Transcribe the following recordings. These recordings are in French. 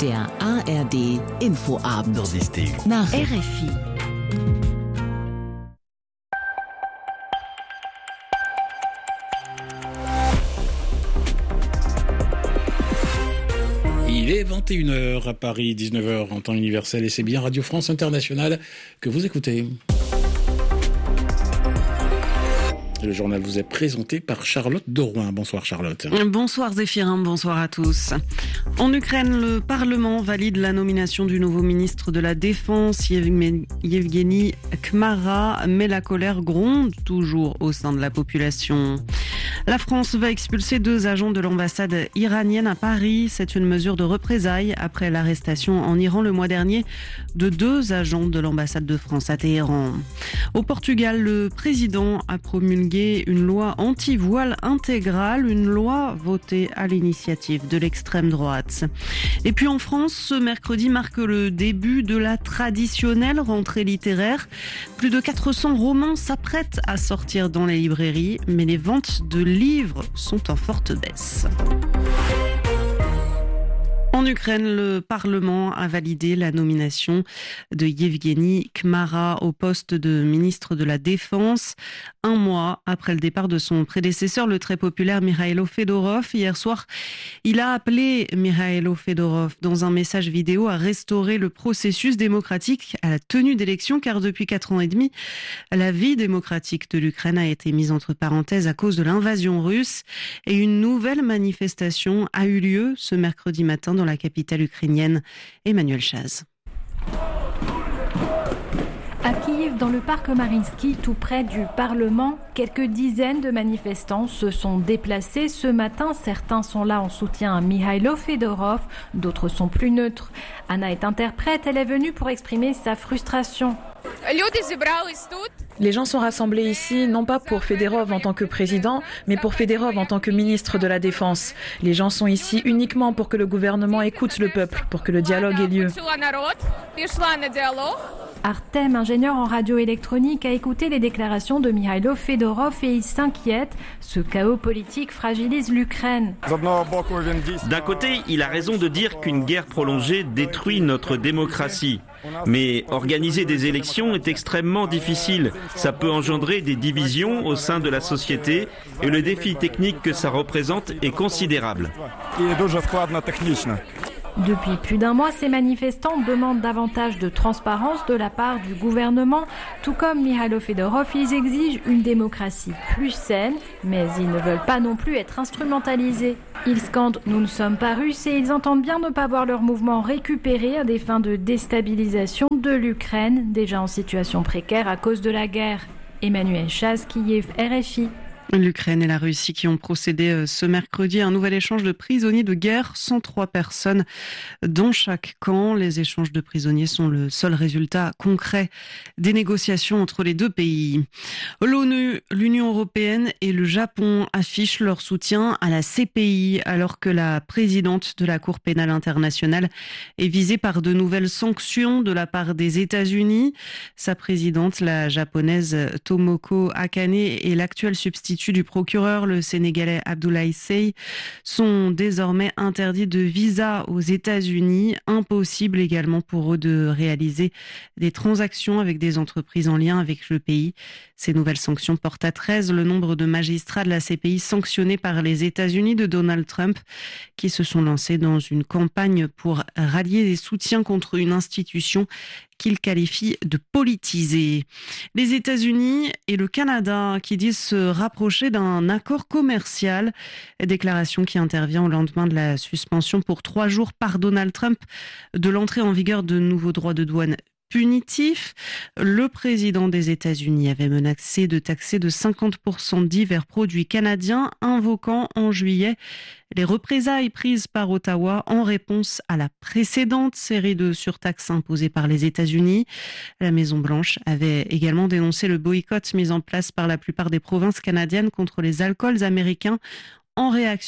Der ARD Infoabend nach RFI. Il est 21h à Paris, 19h en temps universel et c'est bien Radio France Internationale que vous écoutez. Le journal vous est présenté par Charlotte Dorouin. Bonsoir Charlotte. Bonsoir Zéphirin, bonsoir à tous. En Ukraine, le Parlement valide la nomination du nouveau ministre de la Défense, Yevgeny Kmara, mais la colère gronde toujours au sein de la population. La France va expulser 2 agents de l'ambassade iranienne à Paris. C'est une mesure de représailles après l'arrestation en Iran le mois dernier de 2 agents de l'ambassade de France à Téhéran. Au Portugal, le président a promulgué une loi anti-voile intégrale, une loi votée à l'initiative de l'extrême droite. Et puis en France, ce mercredi marque le début de la traditionnelle rentrée littéraire. Plus de 400 romans s'apprêtent à sortir dans les librairies, mais les ventes de livres sont en forte baisse. En Ukraine, le Parlement a validé la nomination de Yevgeny Kmara au poste de ministre de la Défense, 1 mois après le départ de son prédécesseur, le très populaire Mikhailo Fedorov. Hier soir, il a appelé Mikhailo Fedorov dans un message vidéo à restaurer le processus démocratique à la tenue d'élections, car depuis 4 ans et demi, la vie démocratique de l'Ukraine a été mise entre parenthèses à cause de l'invasion russe. Et une nouvelle manifestation a eu lieu ce mercredi matin dans la capitale ukrainienne. Emmanuel Chaz. À Kiev, dans le parc Mariinsky, tout près du Parlement, quelques dizaines de manifestants se sont déplacés ce matin. Certains sont là en soutien à Mikhailo Fedorov, d'autres sont plus neutres. Anna est interprète, elle est venue pour exprimer sa frustration. Les gens sont rassemblés ici, non pas pour Fedorov en tant que président, mais pour Fedorov en tant que ministre de la Défense. Les gens sont ici uniquement pour que le gouvernement écoute le peuple, pour que le dialogue ait lieu. Artem, ingénieur en radioélectronique, a écouté les déclarations de Mikhailo Fedorov et il s'inquiète. Ce chaos politique fragilise l'Ukraine. D'un côté, il a raison de dire qu'une guerre prolongée détruit notre démocratie. Mais organiser des élections est extrêmement difficile. Ça peut engendrer des divisions au sein de la société et le défi technique que ça représente est considérable. Depuis plus d'1 mois, ces manifestants demandent davantage de transparence de la part du gouvernement. Tout comme Mikhailo Fedorov, ils exigent une démocratie plus saine, mais ils ne veulent pas non plus être instrumentalisés. Ils scandent « Nous ne sommes pas russes » et ils entendent bien ne pas voir leur mouvement récupéré à des fins de déstabilisation de l'Ukraine, déjà en situation précaire à cause de la guerre. Emmanuel Chaz, Kiev, RFI. L'Ukraine et la Russie qui ont procédé ce mercredi à un nouvel échange de prisonniers de guerre, 103 personnes dans chaque camp. Les échanges de prisonniers sont le seul résultat concret des négociations entre les 2 pays. L'ONU, l'Union européenne et le Japon affichent leur soutien à la CPI alors que la présidente de la Cour pénale internationale est visée par de nouvelles sanctions de la part des États-Unis. Sa présidente, la japonaise Tomoko Akane, et l'actuel substitut du procureur, le Sénégalais Abdoulaye Seye, sont désormais interdits de visa aux États-Unis. Impossible également pour eux de réaliser des transactions avec des entreprises en lien avec le pays. Ces nouvelles sanctions portent à 13 le nombre de magistrats de la CPI sanctionnés par les États-Unis de Donald Trump, qui se sont lancés dans une campagne pour rallier des soutiens contre une institution qu'il qualifie de politisée. Les États-Unis et le Canada qui disent se rapprocher d'un accord commercial. Déclaration qui intervient au lendemain de la suspension pour 3 jours par Donald Trump de l'entrée en vigueur de nouveaux droits de douane punitif. Le président des États-Unis avait menacé de taxer de 50% divers produits canadiens, invoquant en juillet les représailles prises par Ottawa en réponse à la précédente série de surtaxes imposées par les États-Unis. La Maison-Blanche avait également dénoncé le boycott mis en place par la plupart des provinces canadiennes contre les alcools américains en réaction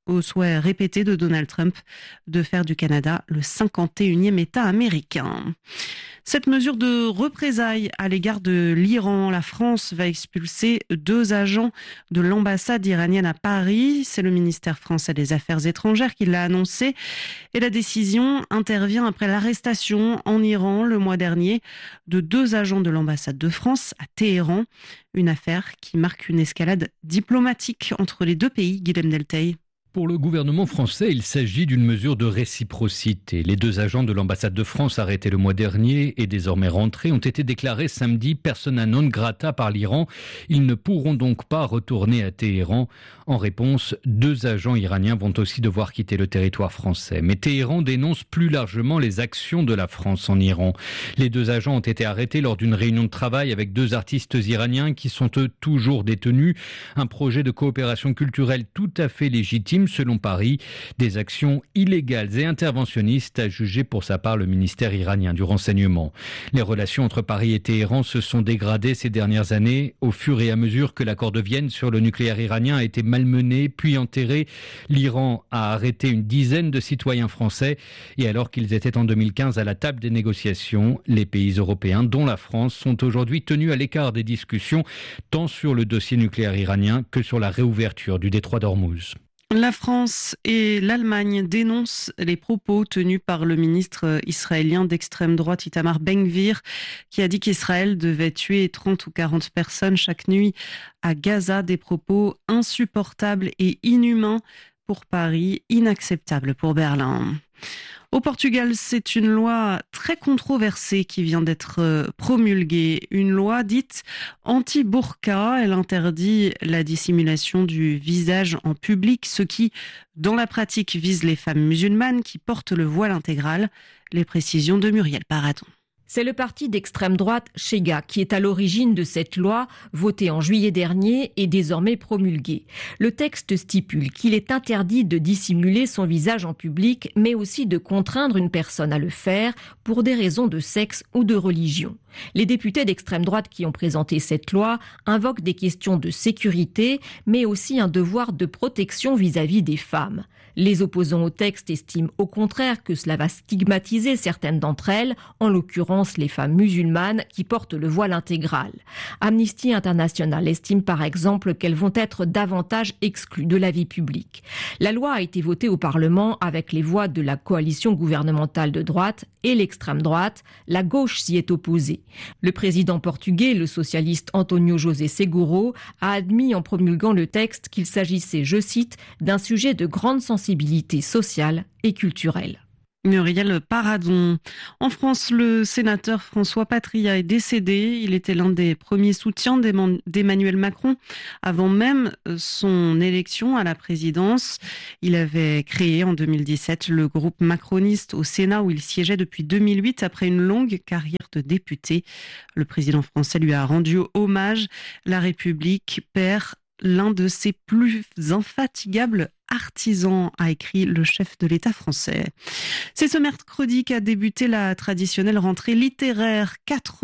au souhait répété de Donald Trump de faire du Canada le 51e État américain. Cette mesure de représailles à l'égard de l'Iran, la France va expulser 2 agents de l'ambassade iranienne à Paris. C'est le ministère français des Affaires étrangères qui l'a annoncé. Et la décision intervient après l'arrestation en Iran le mois dernier de 2 agents de l'ambassade de France à Téhéran. Une affaire qui marque une escalade diplomatique entre les 2 pays, Guilhem Delteil. Pour le gouvernement français, il s'agit d'une mesure de réciprocité. Les 2 agents de l'ambassade de France arrêtés le mois dernier et désormais rentrés ont été déclarés samedi persona non grata par l'Iran. Ils ne pourront donc pas retourner à Téhéran. En réponse, 2 agents iraniens vont aussi devoir quitter le territoire français. Mais Téhéran dénonce plus largement les actions de la France en Iran. Les 2 agents ont été arrêtés lors d'une réunion de travail avec 2 artistes iraniens qui sont eux toujours détenus. Un projet de coopération culturelle tout à fait légitime selon Paris, des actions illégales et interventionnistes, a jugé pour sa part le ministère iranien du renseignement. Les relations entre Paris et Téhéran se sont dégradées ces dernières années au fur et à mesure que l'accord de Vienne sur le nucléaire iranien a été malmené puis enterré. L'Iran a arrêté une dizaine de citoyens français et alors qu'ils étaient en 2015 à la table des négociations, les pays européens, dont la France, sont aujourd'hui tenus à l'écart des discussions tant sur le dossier nucléaire iranien que sur la réouverture du détroit d'Ormuz. La France et l'Allemagne dénoncent les propos tenus par le ministre israélien d'extrême droite Itamar Ben-Gvir, qui a dit qu'Israël devait tuer 30 ou 40 personnes chaque nuit à Gaza. Des propos insupportables et inhumains pour Paris, inacceptables pour Berlin. Au Portugal, c'est une loi très controversée qui vient d'être promulguée. Une loi dite anti-burqa. Elle interdit la dissimulation du visage en public, ce qui, dans la pratique, vise les femmes musulmanes qui portent le voile intégral. Les précisions de Muriel Paradon. C'est le parti d'extrême droite Chega qui est à l'origine de cette loi votée en juillet dernier et désormais promulguée. Le texte stipule qu'il est interdit de dissimuler son visage en public, mais aussi de contraindre une personne à le faire pour des raisons de sexe ou de religion. Les députés d'extrême droite qui ont présenté cette loi invoquent des questions de sécurité, mais aussi un devoir de protection vis-à-vis des femmes. Les opposants au texte estiment au contraire que cela va stigmatiser certaines d'entre elles, en l'occurrence les femmes musulmanes qui portent le voile intégral. Amnesty International estime par exemple qu'elles vont être davantage exclues de la vie publique. La loi a été votée au Parlement avec les voix de la coalition gouvernementale de droite et l'extrême droite. La gauche s'y est opposée. Le président portugais, le socialiste António José Seguro, a admis en promulguant le texte qu'il s'agissait, je cite, d'un sujet de grande sensibilité sociale et culturelle. Muriel Paradon. En France, le sénateur François Patria est décédé. Il était l'un des premiers soutiens d'Emmanuel Macron avant même son élection à la présidence. Il avait créé en 2017 le groupe macroniste au Sénat où il siégeait depuis 2008 après une longue carrière de député. Le président français lui a rendu hommage. La République perd l'un de ses plus infatigables artisans, a écrit le chef de l'État français. C'est ce mercredi qu'a débuté la traditionnelle rentrée littéraire.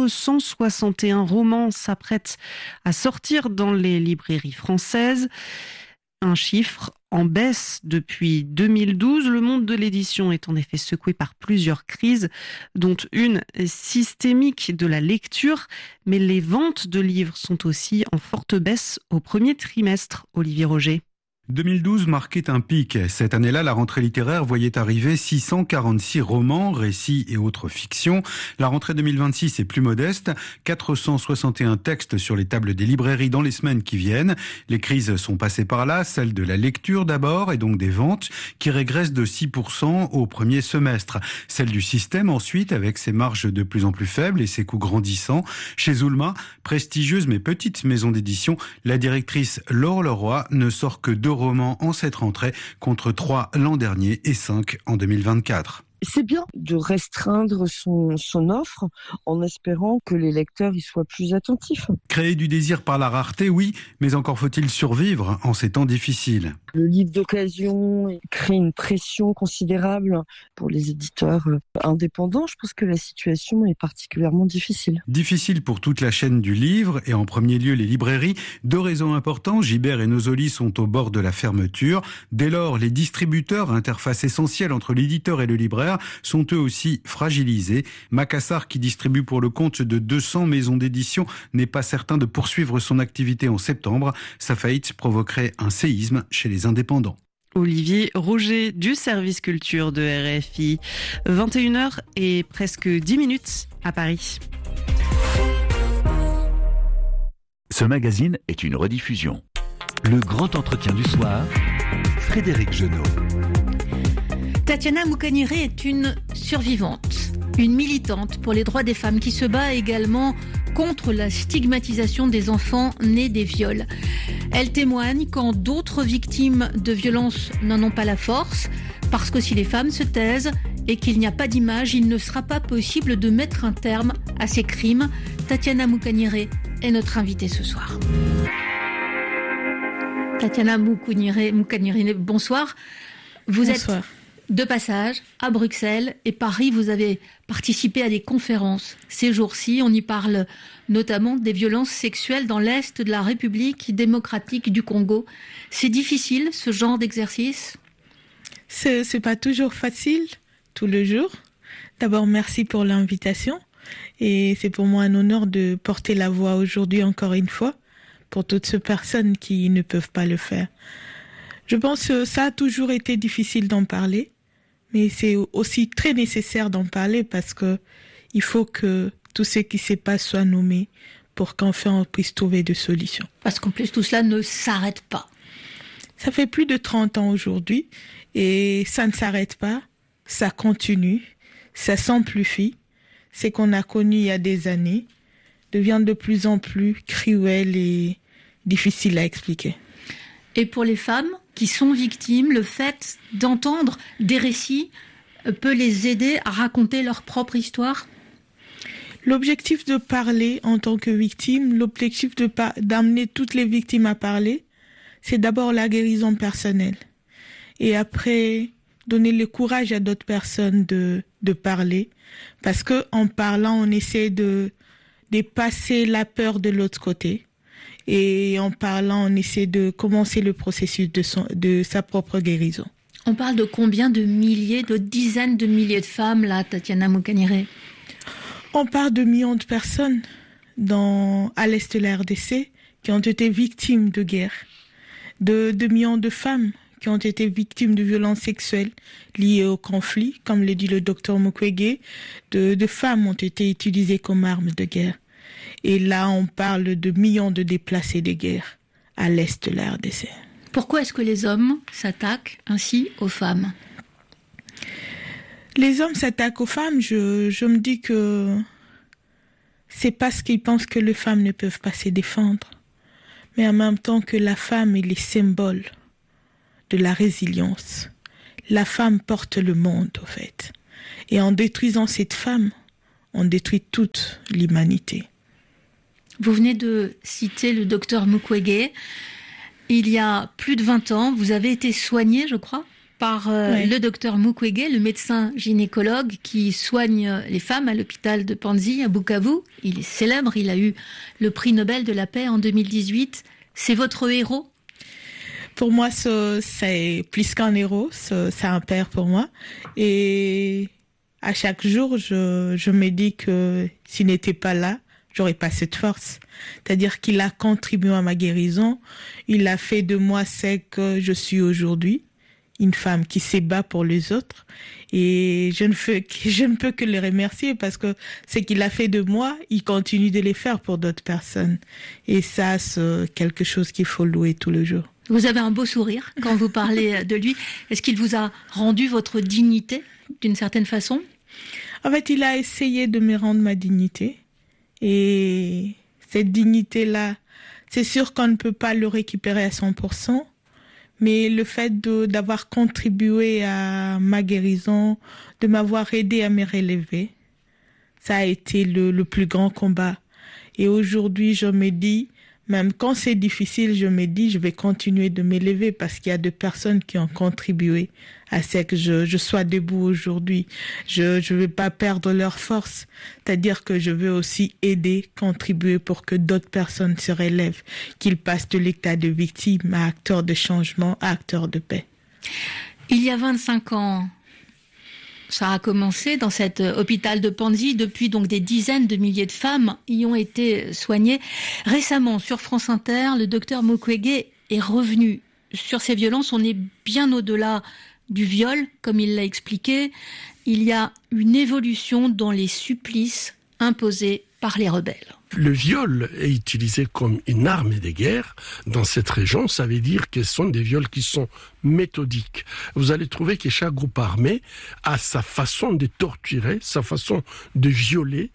461 romans s'apprêtent à sortir dans les librairies françaises. Un chiffre en baisse depuis 2012. Le monde de l'édition est en effet secoué par plusieurs crises, dont une systémique de la lecture. Mais les ventes de livres sont aussi en forte baisse au premier trimestre. Olivier Roger. 2012 marquait un pic. Cette année-là, la rentrée littéraire voyait arriver 646 romans, récits et autres fictions. La rentrée 2026 est plus modeste. 461 textes sur les tables des librairies dans les semaines qui viennent. Les crises sont passées par là, celle de la lecture d'abord et donc des ventes qui régressent de 6% au premier semestre. Celle du système ensuite avec ses marges de plus en plus faibles et ses coûts grandissants. Chez Zulma, prestigieuse mais petite maison d'édition, la directrice Laure Leroy ne sort que 2 romans en cette rentrée contre 3 l'an dernier et 5 en 2024. C'est bien de restreindre son offre en espérant que les lecteurs y soient plus attentifs. Créer du désir par la rareté, oui, mais encore faut-il survivre en ces temps difficiles. Le livre d'occasion crée une pression considérable pour les éditeurs indépendants. Je pense que la situation est particulièrement difficile. Difficile pour toute la chaîne du livre et en premier lieu les librairies. 2 réseaux importants, Gibert et Nosoli, sont au bord de la fermeture. Dès lors, les distributeurs, interface essentielle entre l'éditeur et le libraire, sont eux aussi fragilisés. Macassar, qui distribue pour le compte de 200 maisons d'édition, n'est pas certain de poursuivre son activité en septembre. Sa faillite provoquerait un séisme chez les indépendants. Olivier Roger du service culture de RFI. 21h et presque 10 minutes à Paris. Ce magazine est une rediffusion. Le grand entretien du soir, Frédéric Genot. Tatiana Moukaniré est une survivante, une militante pour les droits des femmes qui se bat également contre la stigmatisation des enfants nés des viols. Elle témoigne quand d'autres victimes de violences n'en ont pas la force, parce que si les femmes se taisent et qu'il n'y a pas d'image, il ne sera pas possible de mettre un terme à ces crimes. Tatiana Moukaniré est notre invitée ce soir. Tatiana Moukaniré, bonsoir. Vous Bonsoir. Êtes de passage à Bruxelles et Paris. Vous avez participé à des conférences ces jours-ci. On y parle notamment des violences sexuelles dans l'Est de la République démocratique du Congo. C'est difficile, ce genre d'exercice ? C'est pas toujours facile, tout le jour. D'abord, merci pour l'invitation. Et c'est pour moi un honneur de porter la voix aujourd'hui encore une fois pour toutes ces personnes qui ne peuvent pas le faire. Je pense que ça a toujours été difficile d'en parler, mais c'est aussi très nécessaire d'en parler parce que il faut que tout ce qui se passe soit nommé pour qu'enfin on puisse trouver des solutions. Parce qu'en plus tout cela ne s'arrête pas. Ça fait plus de 30 ans aujourd'hui et ça ne s'arrête pas, ça continue, ça s'amplifie. Ce qu'on a connu il y a des années devient de plus en plus cruel et difficile à expliquer. Et pour les femmes qui sont victimes, le fait d'entendre des récits peut les aider à raconter leur propre histoire ? L'objectif de parler en tant que victime, l'objectif d'amener toutes les victimes à parler, c'est d'abord la guérison personnelle. Et après, donner le courage à d'autres personnes de parler. Parce que en parlant, on essaie de dépasser la peur de l'autre côté. Et en parlant, on essaie de commencer le processus de sa propre guérison. On parle de combien de milliers, de dizaines de milliers de femmes, là, Tatiana Moukaniré ? On parle de millions de personnes à l'est de la RDC qui ont été victimes de guerre. De millions de femmes qui ont été victimes de violences sexuelles liées au conflit, comme le dit le docteur Mukwege. De femmes ont été utilisées comme armes de guerre. Et là, on parle de millions de déplacés de guerre à l'est de la RDC. Pourquoi est-ce que les hommes s'attaquent ainsi aux femmes ? Les hommes s'attaquent aux femmes, je me dis que c'est parce qu'ils pensent que les femmes ne peuvent pas se défendre. Mais en même temps que la femme est le symbole de la résilience. La femme porte le monde, au fait. Et en détruisant cette femme, on détruit toute l'humanité. Vous venez de citer le docteur Mukwege. Il y a plus de 20 ans, vous avez été soigné, je crois, par le docteur Mukwege, le médecin gynécologue qui soigne les femmes à l'hôpital de Panzi à Bukavu. Il est célèbre, il a eu le prix Nobel de la paix en 2018. C'est votre héros ? Pour moi, c'est plus qu'un héros, c'est un père pour moi. Et à chaque jour, je me dis que s'il n'était pas là, j'aurais pas cette force. C'est-à-dire qu'il a contribué à ma guérison. Il a fait de moi ce que je suis aujourd'hui. Une femme qui se bat pour les autres. Et je ne peux que le remercier parce que ce qu'il a fait de moi, il continue de le faire pour d'autres personnes. Et ça, c'est quelque chose qu'il faut louer tous les jours. Vous avez un beau sourire quand vous parlez de lui. Est-ce qu'il vous a rendu votre dignité d'une certaine façon ? En fait, il a essayé de me rendre ma dignité. Et cette dignité-là, c'est sûr qu'on ne peut pas le récupérer à 100%, Mais le fait d'avoir contribué à ma guérison, de m'avoir aidé à me relever, ça a été le plus grand combat. Et aujourd'hui, je me dis, même quand c'est difficile, je me dis, je vais continuer de m'élever parce qu'il y a des personnes qui ont contribué à ce que je sois debout aujourd'hui. Je vais pas perdre leur force. C'est-à-dire que je veux aussi aider, contribuer pour que d'autres personnes se relèvent, qu'ils passent de l'état de victime à acteur de changement, à acteur de paix. Il y a 25 ans, ça a commencé dans cet hôpital de Panzi. Depuis, donc, des dizaines de milliers de femmes y ont été soignées. Récemment, sur France Inter, le docteur Mukwege est revenu sur ces violences. On est bien au-delà du viol, comme il l'a expliqué. Il y a une évolution dans les supplices imposés par les rebelles. Le viol est utilisé comme une arme de guerre dans cette région. Ça veut dire que ce sont des viols qui sont méthodiques. Vous allez trouver que chaque groupe armé a sa façon de torturer, sa façon de violer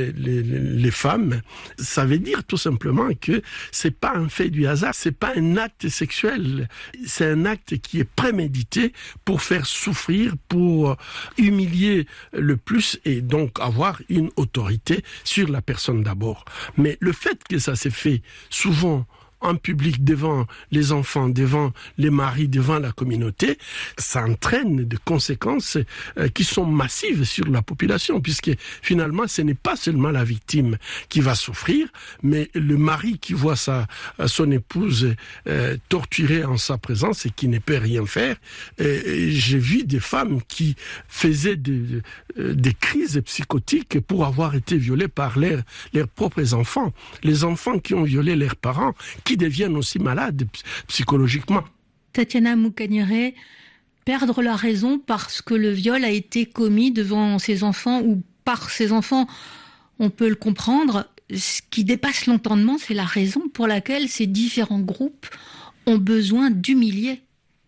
les femmes. Ça veut dire tout simplement que c'est pas un fait du hasard, c'est pas un acte sexuel. C'est un acte qui est prémédité pour faire souffrir, pour humilier le plus et donc avoir une autorité sur la personne d'abord. Mais le fait que ça s'est fait souvent en public devant les enfants, devant les maris, devant la communauté, ça entraîne des conséquences qui sont massives sur la population, puisque finalement ce n'est pas seulement la victime qui va souffrir, mais le mari qui voit son épouse torturée en sa présence et qui ne peut rien faire. J'ai vu des femmes qui faisaient des crises psychotiques pour avoir été violées par leurs propres enfants. Les enfants qui ont violé leurs parents, qui deviennent aussi malades psychologiquement. Tatiana Mukwege, perdre la raison parce que le viol a été commis devant ses enfants ou par ses enfants, on peut le comprendre. Ce qui dépasse l'entendement, c'est la raison pour laquelle ces différents groupes ont besoin d'humilier.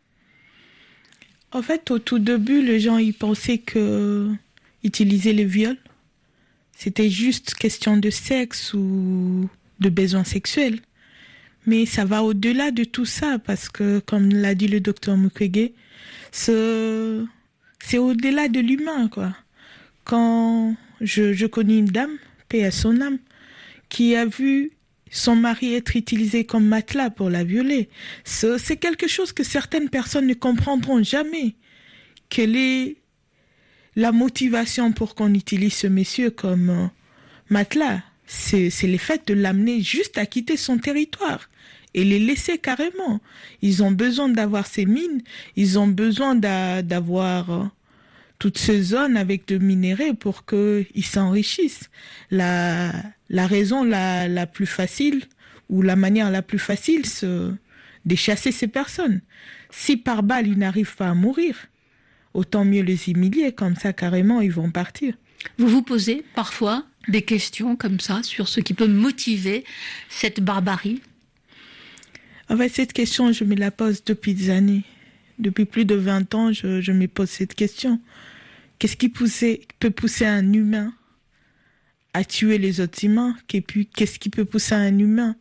En fait, au tout début, les gens y pensaient que utiliser le viol, c'était juste question de sexe ou de besoin sexuel. Mais ça va au-delà de tout ça, parce que, comme l'a dit le docteur Mukwege, c'est au-delà de l'humain, quoi. Quand je connais une dame, paix à son âme, qui a vu son mari être utilisé comme matelas pour la violer. C'est quelque chose que certaines personnes ne comprendront jamais. Quelle est la motivation pour qu'on utilise ce monsieur comme matelas? C'est le fait de l'amener juste à quitter son territoire et les laisser carrément. Ils ont besoin d'avoir ces mines, ils ont besoin d'avoir toutes ces zones avec de minéraux pour qu'ils s'enrichissent. La raison la plus facile, ou la manière la plus facile, c'est de chasser ces personnes. Si par balle ils n'arrivent pas à mourir, autant mieux les humilier, comme ça carrément ils vont partir. Vous vous posez parfois des questions comme ça sur ce qui peut motiver cette barbarie? En fait, cette question, je me la pose depuis des années. Depuis plus de 20 ans, je me pose cette question. Qu'est-ce qui peut pousser un humain à tuer les autres humains? Qu'est-ce qui peut pousser un humain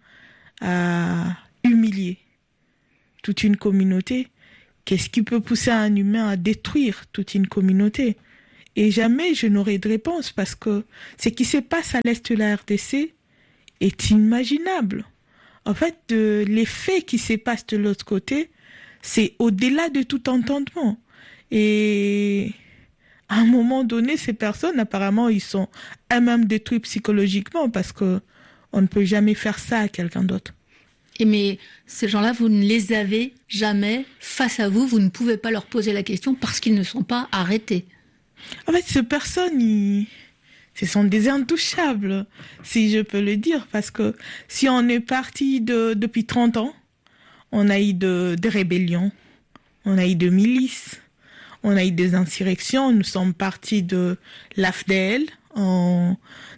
à humilier toute une communauté? Qu'est-ce qui peut pousser un humain à détruire toute une communauté? Et jamais je n'aurai de réponse, parce que ce qui se passe à l'est de la RDC est inimaginable. En fait, les faits qui se passent de l'autre côté, c'est au-delà de tout entendement. Et à un moment donné, ces personnes, apparemment, ils sont eux-mêmes détruits psychologiquement, parce que on ne peut jamais faire ça à quelqu'un d'autre. Mais ces gens-là, vous ne les avez jamais face à vous, vous ne pouvez pas leur poser la question parce qu'ils ne sont pas arrêtés. En fait, ces personnes, ce sont des intouchables, si je peux le dire, parce que si on est parti depuis 30 ans, on a eu des rébellions, on a eu des milices, on a eu des insurrections. Nous sommes partis de l'AFDL en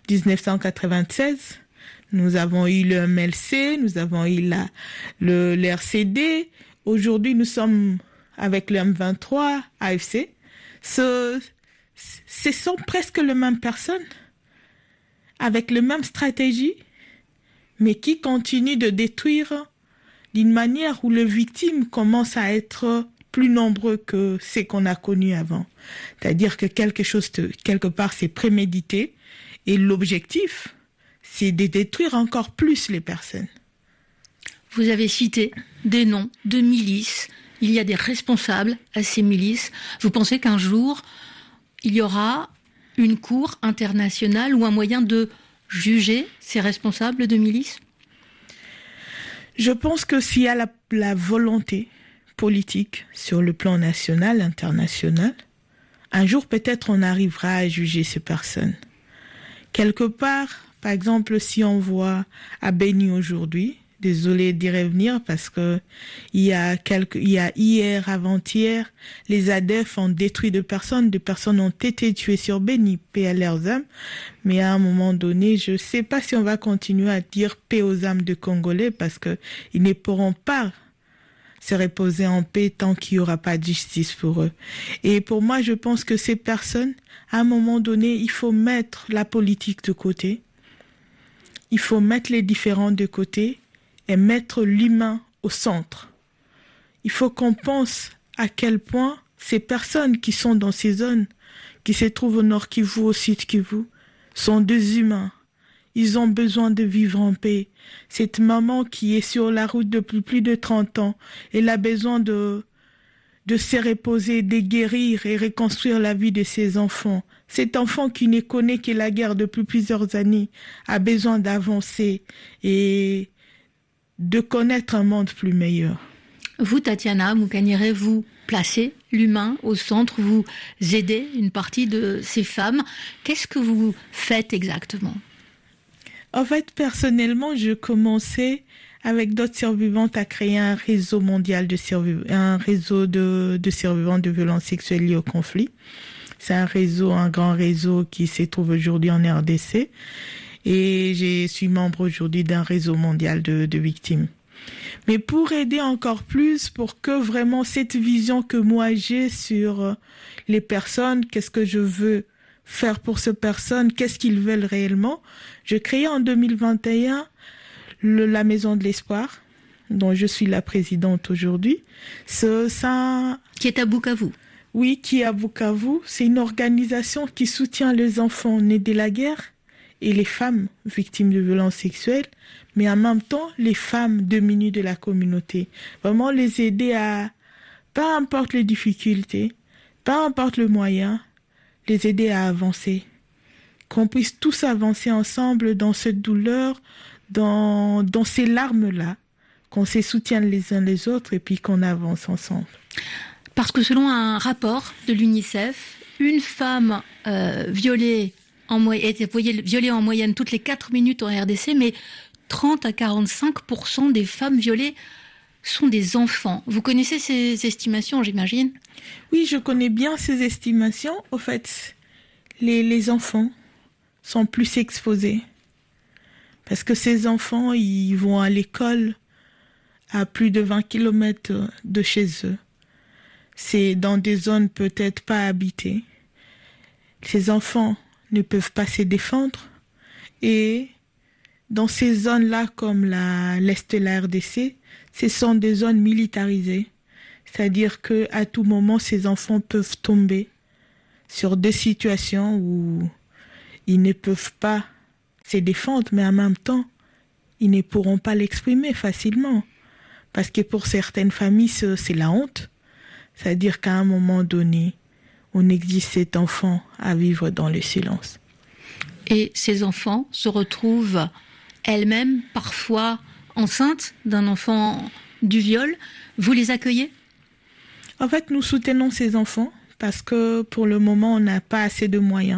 1996. Nous avons eu le MLC, nous avons eu le RCD. Aujourd'hui, nous sommes avec le M23, AFC. Ce sont presque les mêmes personnes, avec les mêmes stratégies, mais qui continuent de détruire d'une manière où les victimes commencent à être plus nombreux que ce qu'on a connu avant. C'est-à-dire que quelque part, c'est prémédité et l'objectif, c'est de détruire encore plus les personnes. Vous avez cité des noms de milices. Il y a des responsables à ces milices. Vous pensez qu'un jour, il y aura une cour internationale ou un moyen de juger ces responsables de milices ? Je pense que s'il y a la volonté politique sur le plan national, international, un jour peut-être on arrivera à juger ces personnes. Quelque part, par exemple, si on voit à Beni aujourd'hui, désolé d'y revenir parce que il y a hier, avant-hier, les ADF ont détruit des personnes ont été tuées sur Beni, paix à leurs âmes. Mais à un moment donné, je sais pas si on va continuer à dire paix aux âmes de Congolais parce que ils ne pourront pas se reposer en paix tant qu'il y aura pas de justice pour eux. Et pour moi, je pense que ces personnes, à un moment donné, il faut mettre la politique de côté. Il faut mettre les différends de côté et mettre l'humain au centre. Il faut qu'on pense à quel point ces personnes qui sont dans ces zones, qui se trouvent au Nord Kivu, au Sud Kivu, sont des humains. Ils ont besoin de vivre en paix. Cette maman qui est sur la route depuis plus de 30 ans, elle a besoin de se reposer, de guérir et reconstruire la vie de ses enfants. Cet enfant qui ne connaît que la guerre depuis plusieurs années a besoin d'avancer et de connaître un monde plus meilleur. Vous, Tatiana Mukanyire, vous placez l'humain au centre, vous aidez une partie de ces femmes. Qu'est-ce que vous faites exactement ? En fait, personnellement, je commençais avec d'autres survivantes à créer un réseau mondial de survivantes de violences sexuelles liées au conflit. C'est un grand réseau qui se trouve aujourd'hui en RDC. Et je suis membre aujourd'hui d'un réseau mondial de victimes. Mais pour aider encore plus, pour que vraiment cette vision que moi j'ai sur les personnes, qu'est-ce que je veux faire pour ces personnes, qu'est-ce qu'ils veulent réellement, je créais en 2021 la Maison de l'Espoir, dont je suis la présidente aujourd'hui. Qui est à Bukavu. Oui, qui est à Bukavu. C'est une organisation qui soutient les enfants nés de la guerre et les femmes victimes de violences sexuelles, mais en même temps, les femmes diminuées de la communauté. Vraiment les aider à, peu importe les difficultés, peu importe le moyen, les aider à avancer. Qu'on puisse tous avancer ensemble dans cette douleur, dans ces larmes-là, qu'on se soutienne les uns les autres et puis qu'on avance ensemble. Parce que selon un rapport de l'UNICEF, une femme violée en moyenne toutes les 4 minutes en RDC, mais 30 à 45% des femmes violées sont des enfants. Vous connaissez ces estimations, j'imagine ? Oui, je connais bien ces estimations. Au fait, les enfants sont plus exposés. Parce que ces enfants, ils vont à l'école à plus de 20 km de chez eux. C'est dans des zones peut-être pas habitées. Ces enfants ne peuvent pas se défendre. Et dans ces zones-là, comme l'Est de la RDC, ce sont des zones militarisées. C'est-à-dire qu'à tout moment, ces enfants peuvent tomber sur des situations où ils ne peuvent pas se défendre, mais en même temps, ils ne pourront pas l'exprimer facilement. Parce que pour certaines familles, c'est la honte. C'est-à-dire qu'à un moment donné, on exige cet enfant à vivre dans le silence. Et ces enfants se retrouvent elles-mêmes parfois enceintes d'un enfant du viol. Vous les accueillez ? En fait, nous soutenons ces enfants parce que pour le moment, on n'a pas assez de moyens.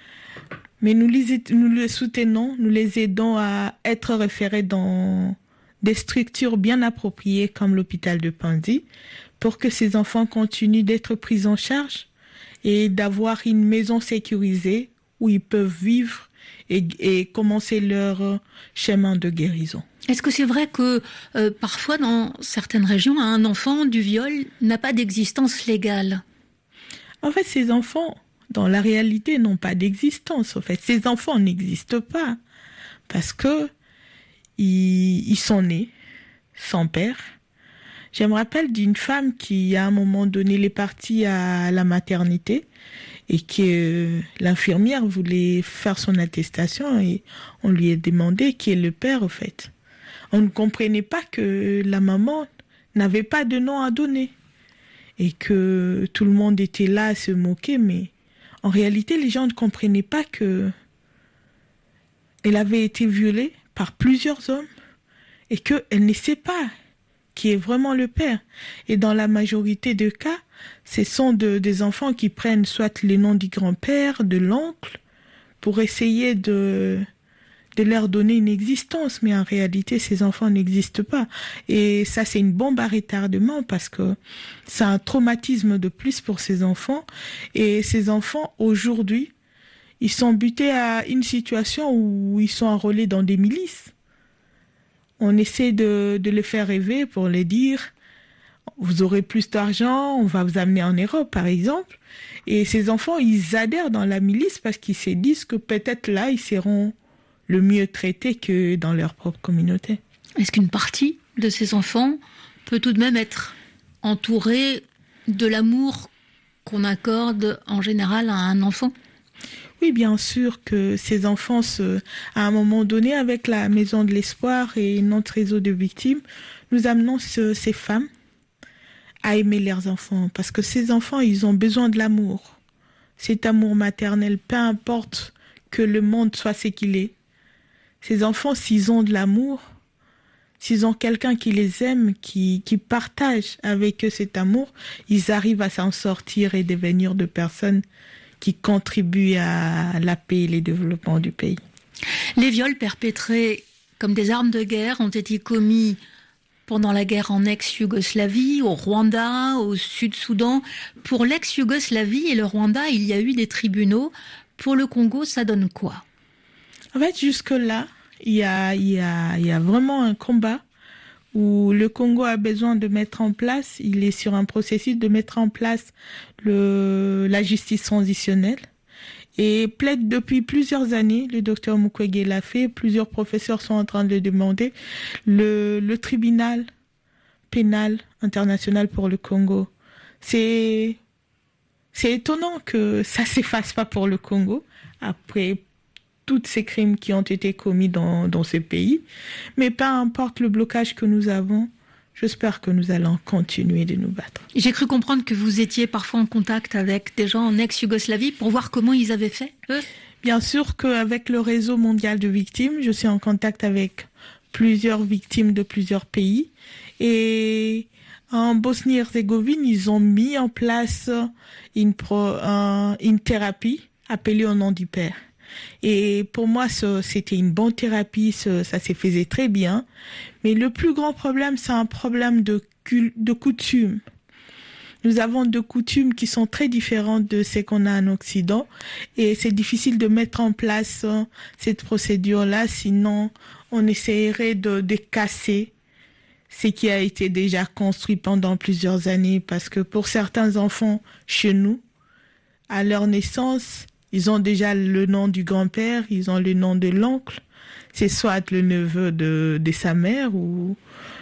Mais nous les soutenons, nous les aidons à être référés dans des structures bien appropriées comme l'hôpital de Panzi pour que ces enfants continuent d'être pris en charge et d'avoir une maison sécurisée où ils peuvent vivre et commencer leur chemin de guérison. Est-ce que c'est vrai que parfois dans certaines régions, un enfant du viol n'a pas d'existence légale ? En fait, ces enfants, dans la réalité, n'ont pas d'existence. En fait, ces enfants n'existent pas parce que ils sont nés sans père. Je me rappelle d'une femme qui, à un moment donné, est partie à la maternité et que l'infirmière voulait faire son attestation et on lui a demandé qui est le père, au fait. On ne comprenait pas que la maman n'avait pas de nom à donner et que tout le monde était là à se moquer, mais en réalité, les gens ne comprenaient pas que elle avait été violée par plusieurs hommes et qu'elle ne sait pas qui est vraiment le père. Et dans la majorité des cas, ce sont des enfants qui prennent soit les noms du grand-père, de l'oncle, pour essayer de leur donner une existence. Mais en réalité, ces enfants n'existent pas. Et ça, c'est une bombe à retardement parce que c'est un traumatisme de plus pour ces enfants. Et ces enfants, aujourd'hui, ils sont butés à une situation où ils sont enrôlés dans des milices. On essaie de les faire rêver pour les dire « vous aurez plus d'argent, on va vous amener en Europe » par exemple. Et ces enfants, ils adhèrent dans la milice parce qu'ils se disent que peut-être là, ils seront le mieux traités que dans leur propre communauté. Est-ce qu'une partie de ces enfants peut tout de même être entourée de l'amour qu'on accorde en général à un enfant ? Oui, bien sûr que ces enfants, à un moment donné, avec la Maison de l'Espoir et notre réseau de victimes, nous amenons ces femmes à aimer leurs enfants. Parce que ces enfants, ils ont besoin de l'amour. Cet amour maternel, peu importe que le monde soit ce qu'il est. Ces enfants, s'ils ont de l'amour, s'ils ont quelqu'un qui les aime, qui partage avec eux cet amour, ils arrivent à s'en sortir et devenir de personnes qui contribuent à la paix et le développement du pays. Les viols perpétrés comme des armes de guerre ont été commis pendant la guerre en ex-Yougoslavie, au Rwanda, au Sud-Soudan. Pour l'ex-Yougoslavie et le Rwanda, il y a eu des tribunaux. Pour le Congo, ça donne quoi ? En fait, jusque-là, il y a vraiment un combat où le Congo a besoin de mettre en place, il est sur un processus de mettre en place la justice transitionnelle et plaide depuis plusieurs années, le docteur Mukwege l'a fait, plusieurs professeurs sont en train de le demander, le tribunal pénal international pour le Congo. C'est étonnant que ça s'efface pas pour le Congo après tous ces crimes qui ont été commis dans ces pays. Mais peu importe le blocage que nous avons, j'espère que nous allons continuer de nous battre. J'ai cru comprendre que vous étiez parfois en contact avec des gens en ex-Yougoslavie pour voir comment ils avaient fait, eux ? Bien sûr qu'avec le réseau mondial de victimes, je suis en contact avec plusieurs victimes de plusieurs pays. Et en Bosnie-Herzégovine, ils ont mis en place une thérapie appelée au nom du père. Et pour moi, c'était une bonne thérapie, ça se faisait très bien. Mais le plus grand problème, c'est un problème de coutumes. Nous avons des coutumes qui sont très différentes de ce qu'on a en Occident. Et c'est difficile de mettre en place cette procédure-là, sinon on essaierait de casser ce qui a été déjà construit pendant plusieurs années. Parce que pour certains enfants chez nous, à leur naissance, ils ont déjà le nom du grand-père, ils ont le nom de l'oncle. C'est soit le neveu de sa mère ou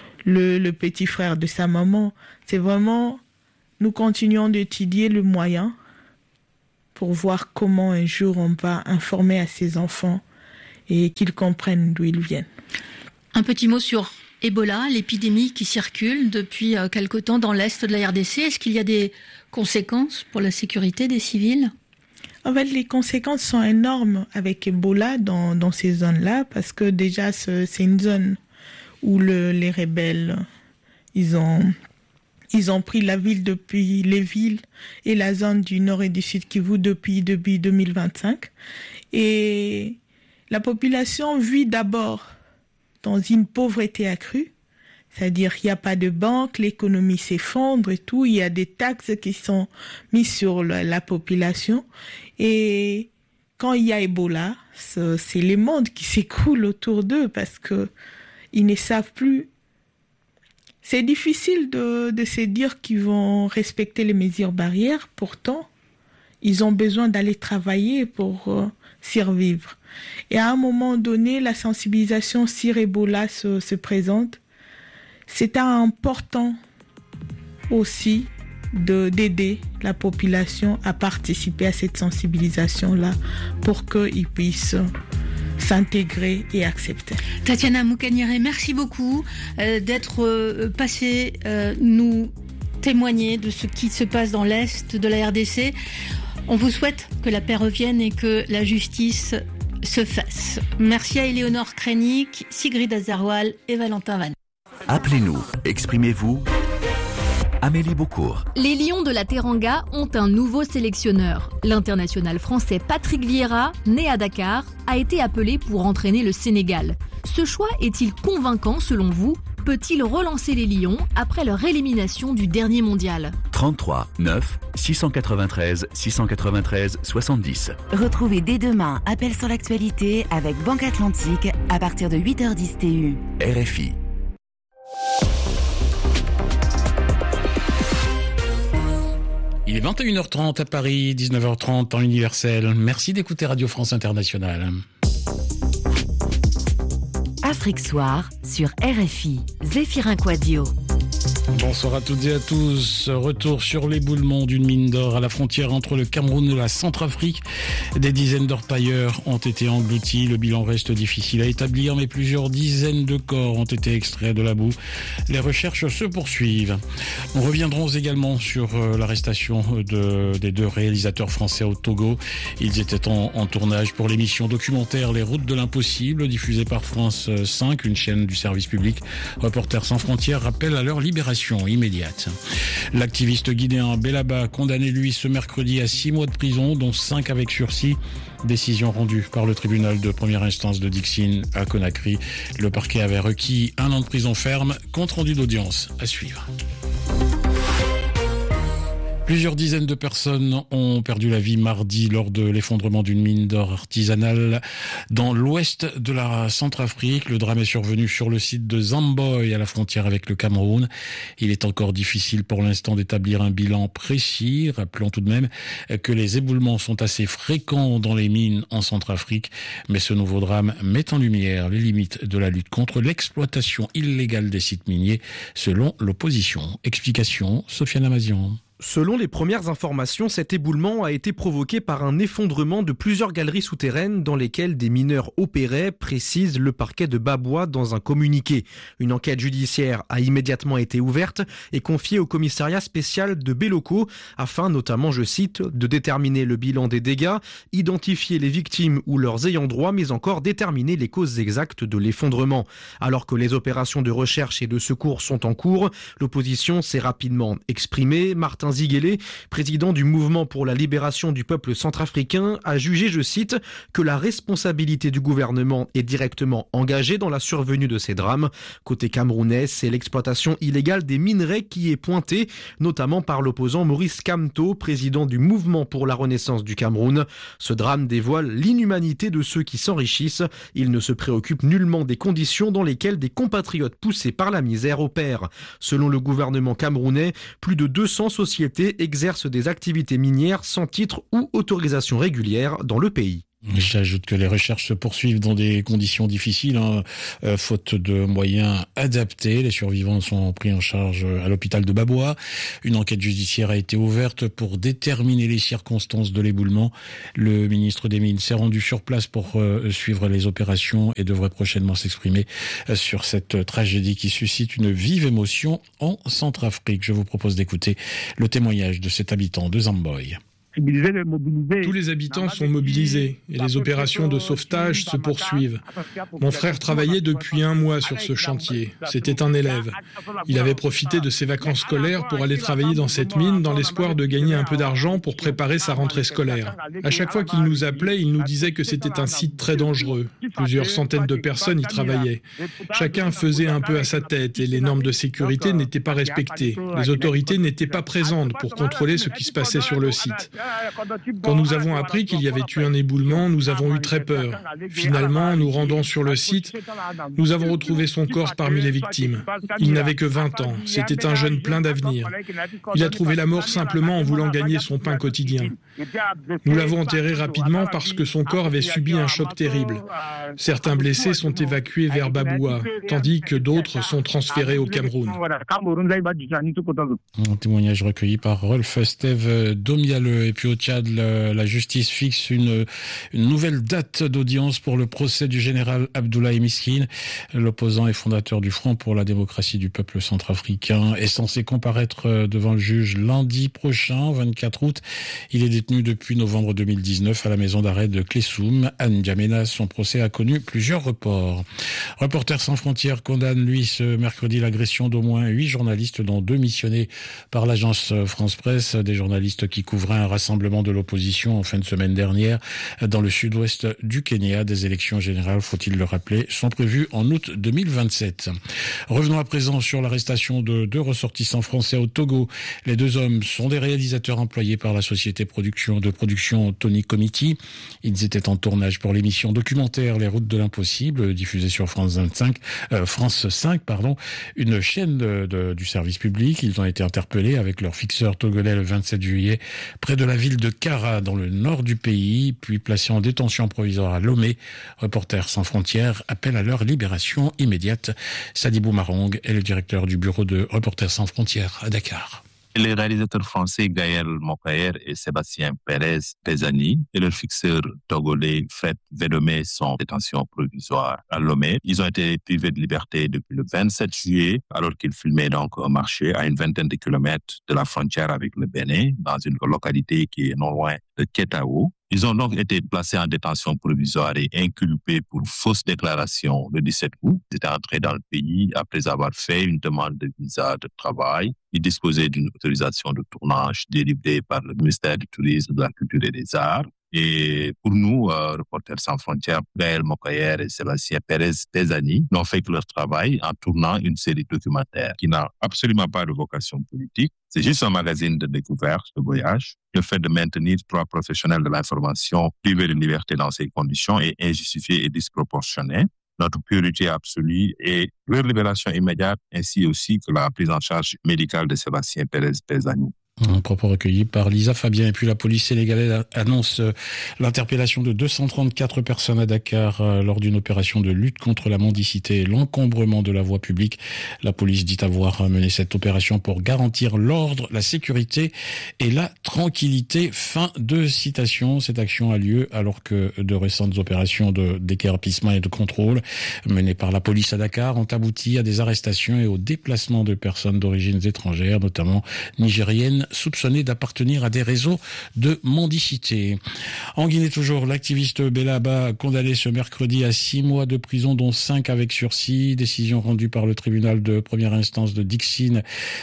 le petit frère de sa maman. C'est vraiment, nous continuons d'étudier le moyen pour voir comment un jour on va informer à ces enfants et qu'ils comprennent d'où ils viennent. Un petit mot sur Ebola, l'épidémie qui circule depuis quelque temps dans l'est de la RDC. Est-ce qu'il y a des conséquences pour la sécurité des civils ? En fait, les conséquences sont énormes avec Ebola dans ces zones-là, parce que déjà, c'est une zone où les rebelles, ils ont pris la ville depuis les villes et la zone du nord et du sud Kivu depuis 2025. Et la population vit d'abord dans une pauvreté accrue. C'est-à-dire qu'il n'y a pas de banque, l'économie s'effondre et tout. Il y a des taxes qui sont mises sur la population. Et quand il y a Ebola, c'est les mondes qui s'écroulent autour d'eux parce que ils ne savent plus. C'est difficile de se dire qu'ils vont respecter les mesures barrières. Pourtant, ils ont besoin d'aller travailler pour survivre. Et à un moment donné, la sensibilisation sur Ebola se présente. c'est important aussi d'aider la population à participer à cette sensibilisation-là pour qu'ils puissent s'intégrer et accepter. Tatiana Moukaniré, merci beaucoup d'être passée nous témoigner de ce qui se passe dans l'Est de la RDC. On vous souhaite que la paix revienne et que la justice se fasse. Merci à Éléonore Krenik, Sigrid Azarwal et Valentin Van. Appelez-nous, exprimez-vous. Amélie Beaucourt. Les Lions de la Teranga ont un nouveau sélectionneur. L'international français Patrick Vieira, né à Dakar, a été appelé pour entraîner le Sénégal. Ce choix est-il convaincant selon vous ? Peut-il relancer les Lions après leur élimination du dernier mondial ? 33 9 693 693 70. Retrouvez dès demain Appel sur l'actualité avec Banque Atlantique à partir de 8h10 TU. RFI. Il est 21h30 à Paris, 19h30 temps universel. Merci d'écouter Radio France Internationale. Afrique Soir sur RFI. Zéphirin Quadio. Bonsoir à toutes et à tous. Retour sur l'éboulement d'une mine d'or à la frontière entre le Cameroun et la Centrafrique. Des dizaines d'orpailleurs ont été engloutis. Le bilan reste difficile à établir, mais plusieurs dizaines de corps ont été extraits de la boue. Les recherches se poursuivent. Nous reviendrons également sur l'arrestation des deux réalisateurs français au Togo. Ils étaient en tournage pour l'émission documentaire Les Routes de l'Impossible, diffusée par France 5, une chaîne du service public. Reporters sans frontières rappellent à leur libération immédiate. L'activiste guinéen Bellaba, condamné lui ce mercredi à 6 mois de prison, dont 5 avec sursis. Décision rendue par le tribunal de première instance de Dixine à Conakry. Le parquet avait requis 1 an de prison ferme. Compte rendu d'audience à suivre. Plusieurs dizaines de personnes ont perdu la vie mardi lors de l'effondrement d'une mine d'or artisanale dans l'ouest de la Centrafrique. Le drame est survenu sur le site de Zamboy, à la frontière avec le Cameroun. Il est encore difficile pour l'instant d'établir un bilan précis. Rappelons tout de même que les éboulements sont assez fréquents dans les mines en Centrafrique. Mais ce nouveau drame met en lumière les limites de la lutte contre l'exploitation illégale des sites miniers, selon l'opposition. Explication, Sofiane Amazian. Selon les premières informations, cet éboulement a été provoqué par un effondrement de plusieurs galeries souterraines dans lesquelles des mineurs opéraient, précise le parquet de Baboua dans un communiqué. Une enquête judiciaire a immédiatement été ouverte et confiée au commissariat spécial de Béloko afin notamment, je cite, de déterminer le bilan des dégâts, identifier les victimes ou leurs ayants droit, mais encore déterminer les causes exactes de l'effondrement. Alors que les opérations de recherche et de secours sont en cours, l'opposition s'est rapidement exprimée. Martin Ziguélé, président du mouvement pour la libération du peuple centrafricain, a jugé, je cite, que la responsabilité du gouvernement est directement engagée dans la survenue de ces drames. Côté camerounais, c'est l'exploitation illégale des minerais qui est pointée, notamment par l'opposant Maurice Kamto, président du mouvement pour la renaissance du Cameroun. Ce drame dévoile l'inhumanité de ceux qui s'enrichissent. Il ne se préoccupe nullement des conditions dans lesquelles des compatriotes poussés par la misère opèrent. Selon le gouvernement camerounais, plus de 200 sociétés exercent des activités minières sans titre ou autorisation régulière dans le pays. J'ajoute que les recherches se poursuivent dans des conditions difficiles, faute de moyens adaptés. Les survivants sont pris en charge à l'hôpital de Baboua. Une enquête judiciaire a été ouverte pour déterminer les circonstances de l'éboulement. Le ministre des Mines s'est rendu sur place pour suivre les opérations et devrait prochainement s'exprimer sur cette tragédie qui suscite une vive émotion en Centrafrique. Je vous propose d'écouter le témoignage de cet habitant de Zamboy. Tous les habitants sont mobilisés et les opérations de sauvetage se poursuivent. Mon frère travaillait depuis 1 mois sur ce chantier. C'était un élève. Il avait profité de ses vacances scolaires pour aller travailler dans cette mine dans l'espoir de gagner un peu d'argent pour préparer sa rentrée scolaire. À chaque fois qu'il nous appelait, il nous disait que c'était un site très dangereux. Plusieurs centaines de personnes y travaillaient. Chacun faisait un peu à sa tête et les normes de sécurité n'étaient pas respectées. Les autorités n'étaient pas présentes pour contrôler ce qui se passait sur le site. Quand nous avons appris qu'il y avait eu un éboulement, nous avons eu très peur. Finalement, nous rendant sur le site, nous avons retrouvé son corps parmi les victimes. Il n'avait que 20 ans. C'était un jeune plein d'avenir. Il a trouvé la mort simplement en voulant gagner son pain quotidien. Nous l'avons enterré rapidement parce que son corps avait subi un choc terrible. Certains blessés sont évacués vers Baboua, tandis que d'autres sont transférés au Cameroun. Un témoignage recueilli par Rolf Steve Domiale. Et puis au Tchad, la justice fixe une nouvelle date d'audience pour le procès du général Abdoulaye Miskine. L'opposant et fondateur du Front pour la démocratie du peuple centrafricain est censé comparaître devant le juge lundi prochain, 24 août. Il est détenu depuis novembre 2019 à la maison d'arrêt de Klessoum, à N'Djamena. Son procès a connu plusieurs reports. Reporters sans frontières condamne, lui, ce mercredi, l'agression d'au moins 8 journalistes, dont 2 missionnés par l'agence France Presse, des journalistes qui couvraient un rassemblement de l'opposition en fin de semaine dernière dans le sud-ouest du Kenya. Des élections générales, faut-il le rappeler, sont prévues en août 2027. Revenons à présent sur l'arrestation de 2 ressortissants français au Togo. Les 2 hommes sont des réalisateurs employés par la société de production Tony Comiti. Ils étaient en tournage pour l'émission documentaire Les Routes de l'Impossible, diffusée sur France 5, une chaîne du service public. Ils ont été interpellés avec leur fixeur togolais le 27 juillet près de la ville de Kara, dans le nord du pays, puis placés en détention provisoire à Lomé. Reporters sans frontières appellent à leur libération immédiate. Sadibou Marong est le directeur du bureau de Reporters sans frontières à Dakar. Les réalisateurs français Gaël Mokaer et Sébastien Pérez Pesani et leur fixeur togolais Fred Védomé sont en détention provisoire à Lomé. Ils ont été privés de liberté depuis le 27 juillet alors qu'ils filmaient donc un marché à une vingtaine de kilomètres de la frontière avec le Bénin dans une localité qui est non loin de Kétao. Ils ont donc été placés en détention provisoire et inculpés pour fausse déclaration le 17 août. Ils étaient entrés dans le pays après avoir fait une demande de visa de travail. Ils disposaient d'une autorisation de tournage délivrée par le ministère du Tourisme, de la Culture et des Arts. Et pour nous, Reporters sans frontières, Gaël Mokayer et Sébastien Pérez Pesani n'ont fait que leur travail en tournant une série documentaire qui n'a absolument pas de vocation politique. C'est juste un magazine de découverte, de voyage. Le fait de maintenir 3 professionnels de l'information privés de liberté dans ces conditions est injustifié et disproportionné. Notre priorité absolue est leur libération immédiate ainsi aussi que la prise en charge médicale de Sébastien Pérez Pesani. Un propos recueilli par Lisa Fabien. Et puis la police sénégalaise annonce l'interpellation de 234 personnes à Dakar lors d'une opération de lutte contre la mendicité et l'encombrement de la voie publique. La police dit avoir mené cette opération pour garantir l'ordre, la sécurité et la tranquillité. Fin de citation. Cette action a lieu alors que de récentes opérations de déguerpissement et de contrôle menées par la police à Dakar ont abouti à des arrestations et au déplacement de personnes d'origines étrangères, notamment nigériennes, soupçonné d'appartenir à des réseaux de mendicité. En Guinée toujours, l'activiste Belaba condamné ce mercredi à 6 mois de prison, dont 5 avec sursis. Décision rendue par le tribunal de première instance de Dixine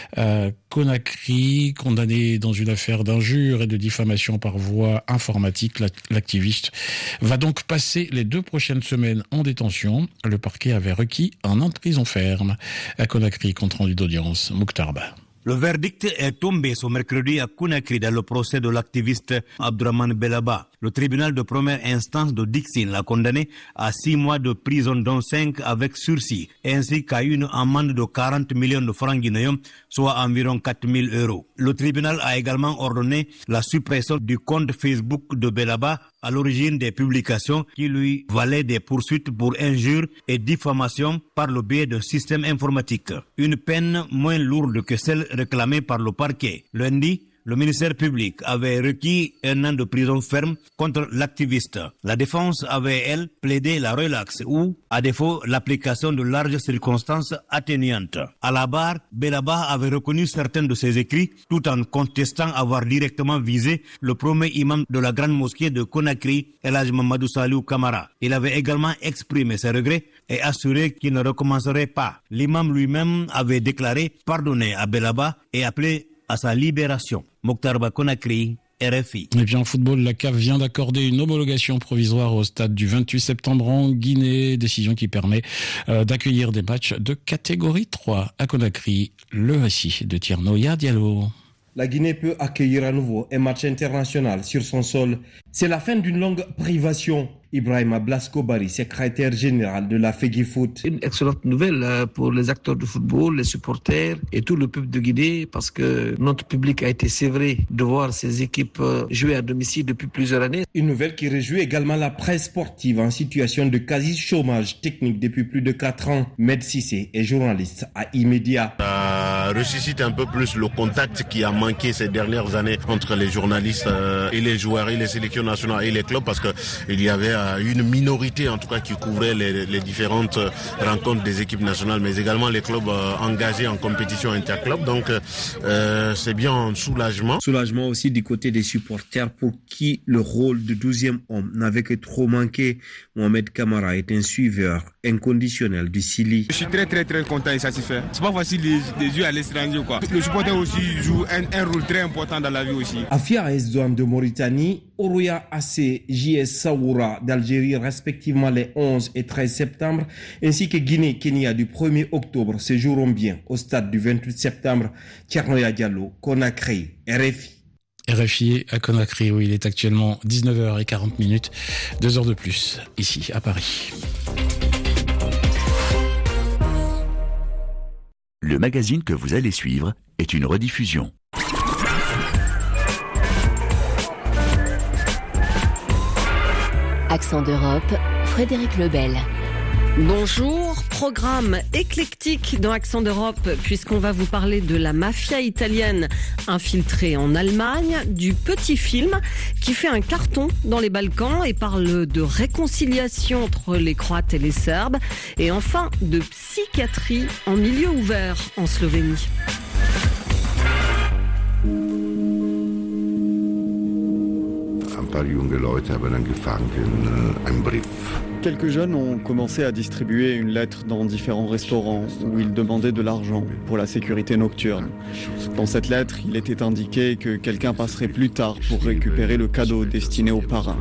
à Conakry. Condamné dans une affaire d'injure et de diffamation par voie informatique, l'activiste va donc passer les 2 prochaines semaines en détention. Le parquet avait requis un an de prison ferme. À Conakry, compte rendu d'audience, Mouktarba. Le verdict est tombé ce mercredi à Conakry dans le procès de l'activiste Abdourahmane Belaba. Le tribunal de première instance de Dixine l'a condamné à 6 mois de prison, dont 5 avec sursis, ainsi qu'à une amende de 40 millions de francs guinéens, soit environ 4 000 €. Le tribunal a également ordonné la suppression du compte Facebook de Belaba, à l'origine des publications qui lui valaient des poursuites pour injures et diffamation par le biais d'un système informatique. Une peine moins lourde que celle réclamée par le parquet. Lundi, le ministère public avait requis 1 an de prison ferme contre l'activiste. La défense avait, elle, plaidé la relaxe ou, à défaut, l'application de larges circonstances atténuantes. À la barre, Belaba avait reconnu certains de ses écrits tout en contestant avoir directement visé le premier imam de la grande mosquée de Conakry, El Hadj Mamadou Salou Kamara. Il avait également exprimé ses regrets et assuré qu'il ne recommencerait pas. L'imam lui-même avait déclaré pardonner à Belaba et appelé à sa libération. Mokhtar Conakry, RFI. Et bien en football, la CAF vient d'accorder une homologation provisoire au stade du 28 septembre en Guinée, décision qui permet d'accueillir des matchs de catégorie 3 à Conakry. Le récit de Tierno Diallo. la Guinée peut accueillir à nouveau un match international sur son sol. C'est la fin d'une longue privation. Ibrahima Blasko-Bari, secrétaire général de la FEGIFOOT. Une excellente nouvelle pour les acteurs de football, les supporters et tout le peuple de Guinée, parce que notre public a été sévré de voir ces équipes jouer à domicile depuis plusieurs années. Une nouvelle qui réjouit également la presse sportive en situation de quasi-chômage technique depuis plus de 4 ans. Med Cissé est journaliste à Immédiat. Ça ressuscite un peu plus le contact qui a manqué ces dernières années entre les journalistes et les joueurs et les sélections nationales et les clubs, parce qu'il y avait une minorité en tout cas qui couvrait les différentes rencontres des équipes nationales, mais également les clubs engagés en compétition interclub. Donc c'est bien un soulagement. Soulagement aussi du côté des supporters pour qui le rôle de 12e homme n'avait que trop manqué. Mohamed Kamara est un suiveur inconditionnel du Sili. Je suis très content et satisfait. C'est pas facile de jouer à l'étranger quoi. Le supporter aussi joue un rôle très important dans la vie aussi. Afia AS Douane de Mauritanie, Oroya AC JS Saoura d'Algérie respectivement les 11 et 13 septembre, ainsi que Guinée-Kenya du 1er octobre se joueront bien au stade du 28 septembre. Thierno Diallo, Conakry, RFI. RFI à Conakry, où il est actuellement 19h40, 2 heures de plus, ici à Paris. Le magazine que vous allez suivre est une rediffusion. Accent d'Europe, Frédéric Lebel. Bonjour, programme éclectique dans Accent d'Europe puisqu'on va vous parler de la mafia italienne infiltrée en Allemagne, du petit film qui fait un carton dans les Balkans et parle de réconciliation entre les Croates et les Serbes, et enfin de psychiatrie en milieu ouvert en Slovénie. Quelques jeunes ont commencé à distribuer une lettre dans différents restaurants où ils demandaient de l'argent pour la sécurité nocturne. Dans cette lettre, il était indiqué que quelqu'un passerait plus tard pour récupérer le cadeau destiné aux parrains.